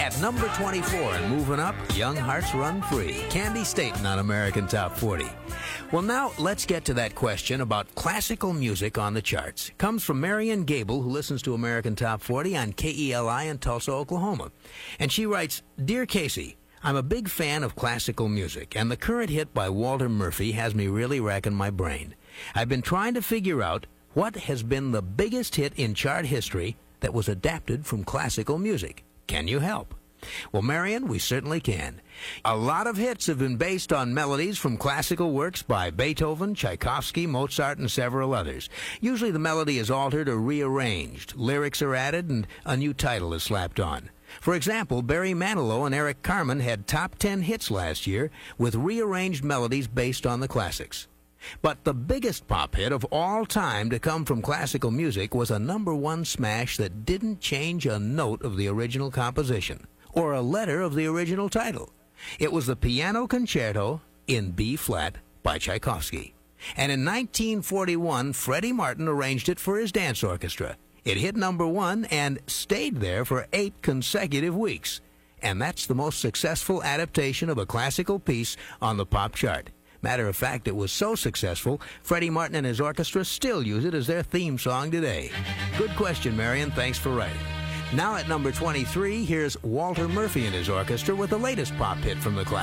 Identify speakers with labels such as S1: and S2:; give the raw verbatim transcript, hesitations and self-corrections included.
S1: At number twenty-four and moving up, Young Hearts Run Free. Candy Staten on American Top forty. Well, now let's get to that question about classical music on the charts. It comes from Marian Gable, who listens to American Top forty on K E L I in Tulsa, Oklahoma. And she writes, Dear Casey, I'm a big fan of classical music, and the current hit by Walter Murphy has me really racking my brain. I've been trying to figure out what has been the biggest hit in chart history that was adapted from classical music. Can you help? Well, Marian, we certainly can. A lot of hits have been based on melodies from classical works by Beethoven, Tchaikovsky, Mozart, and several others. Usually the melody is altered or rearranged, lyrics are added, and a new title is slapped on. For example, Barry Manilow and Eric Carmen had top ten hits last year with rearranged melodies based on the classics. But the biggest pop hit of all time to come from classical music was a number one smash that didn't change a note of the original composition or a letter of the original title. It was the Piano Concerto in B-flat by Tchaikovsky. And in nineteen forty-one, Freddie Martin arranged it for his dance orchestra. It hit number one and stayed there for eight consecutive weeks. And that's the most successful adaptation of a classical piece on the pop chart. Matter of fact, it was so successful, Freddie Martin and his orchestra still use it as their theme song today. Good question, Marian. Thanks for writing. Now at number twenty-three, here's Walter Murphy and his orchestra with the latest pop hit from the classics.